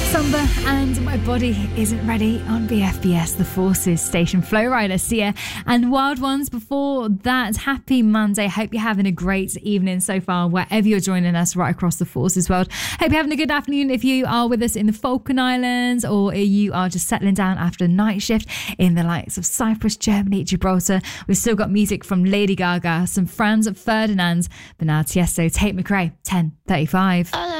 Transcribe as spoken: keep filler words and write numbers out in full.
Samba and My Body Isn't Ready on B F B S, The Forces station. Flow Rider, Sia and Wild Ones before that. Happy Monday. Hope you're having a great evening so far, wherever you're joining us right across the Forces world. Hope you're having a good afternoon if you are with us in the Falkland Islands, or you are just settling down after a night shift in the likes of Cyprus, Germany, Gibraltar. We've still got music from Lady Gaga, some Franz Ferdinand, but now Tiesto, Tate McRae, ten thirty-five.